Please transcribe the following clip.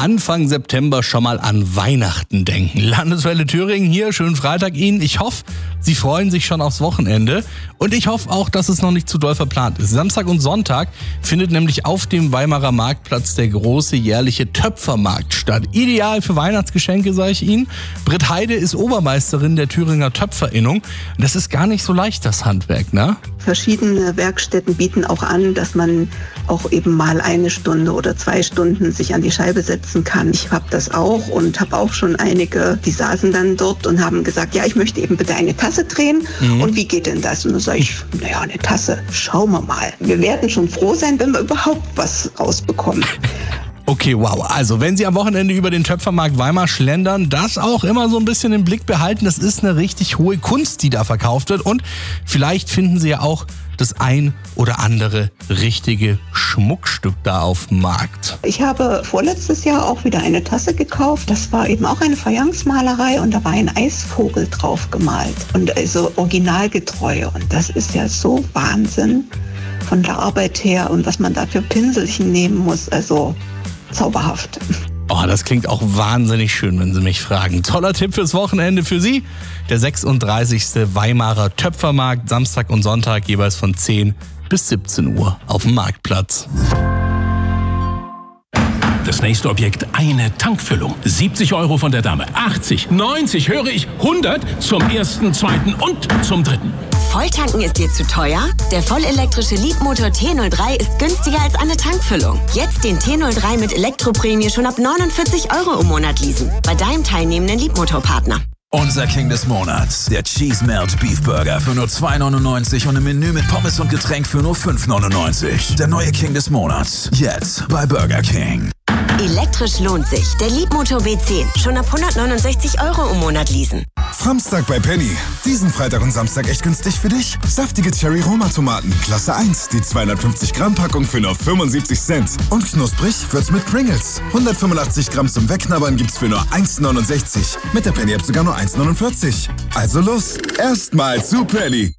Anfang September schon mal an Weihnachten denken. Landeswelle Thüringen hier, schönen Freitag Ihnen. Ich hoffe, Sie freuen sich schon aufs Wochenende und ich hoffe auch, dass es noch nicht zu doll verplant ist. Samstag und Sonntag findet nämlich auf dem Weimarer Marktplatz der große jährliche Töpfermarkt statt. Ideal für Weihnachtsgeschenke, sage ich Ihnen. Britt Heide ist Obermeisterin der Thüringer Töpferinnung. Das ist gar nicht so leicht, das Handwerk, ne? Verschiedene Werkstätten bieten auch an, dass man auch eben mal 1 Stunde oder 2 Stunden sich an die Scheibe setzen kann. Ich habe das auch und habe auch schon einige, die saßen dann dort und haben gesagt, ja, ich möchte eben bitte eine Tasse drehen. Und wie geht denn das? Und dann sage ich, naja, eine Tasse, schauen wir mal. Wir werden schon froh sein, wenn wir überhaupt was rausbekommen. Okay, wow. Also wenn Sie am Wochenende über den Töpfermarkt Weimar schlendern, das auch immer so ein bisschen im Blick behalten. Das ist eine richtig hohe Kunst, die da verkauft wird. Und vielleicht finden Sie ja auch das ein oder andere richtige Schmuckstück da auf dem Markt. Ich habe vorletztes Jahr auch wieder eine Tasse gekauft. Das war eben auch eine Fayencemalerei und da war ein Eisvogel drauf gemalt. Und also originalgetreu. Und das ist ja so Wahnsinn von der Arbeit her und was man da für Pinselchen nehmen muss. Also zauberhaft. Oh, das klingt auch wahnsinnig schön, wenn Sie mich fragen. Toller Tipp fürs Wochenende für Sie. Der 36. Weimarer Töpfermarkt, Samstag und Sonntag jeweils von 10 bis 17 Uhr auf dem Marktplatz. Das nächste Objekt, eine Tankfüllung. 70 € von der Dame, 80, 90, höre ich, 100 zum ersten, zweiten und zum dritten. Volltanken ist dir zu teuer? Der vollelektrische Leapmotor T03 ist günstiger als eine Tankfüllung. Jetzt den T03 mit Elektroprämie schon ab 49 € im Monat leasen. Bei deinem teilnehmenden Leapmotor-Partner. Unser King des Monats, der Cheese Melt Beef Burger für nur 2,99 € und im Menü mit Pommes und Getränk für nur 5,99 €. Der neue King des Monats, jetzt bei Burger King. Elektrisch lohnt sich. Der Leapmotor B10. Schon ab 169 € im Monat leasen. Samstag bei Penny. Diesen Freitag und Samstag echt günstig für dich. Saftige Cherry-Roma-Tomaten, Klasse 1. Die 250 Gramm Packung für nur 75 Cent. Und knusprig wird's mit Pringles. 185 Gramm zum Wegknabbern gibt's für nur 1,69 €. Mit der Penny-App sogar nur 1,49 €. Also los, erstmal zu Penny.